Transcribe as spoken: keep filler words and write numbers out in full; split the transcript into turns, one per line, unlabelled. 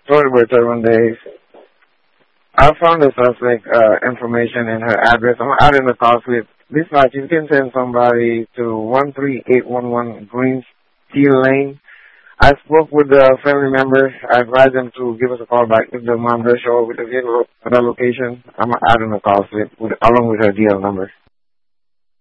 Story Boy thirty-one days. I found the suspect uh, information and her address. I'm adding the call slip. Dispatch, you can send somebody to one three eight one one Green Steel Lane. I spoke with the family members. I advised them to give us a call back if the mom does show up with the vehicle at that location. I'm adding the call slip with, along with her D L number.